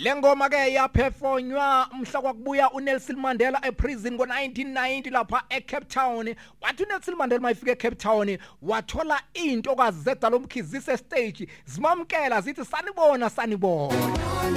Lengoma ke yaphefonywa umhla kwakubuya uNelson Mandela eprison ngo1990 lapha eCape Town. Wathi uNelson Mandela mayifika eCape Town wathola into kaZedda lomkhizisi stage zimamkela zithi sanibona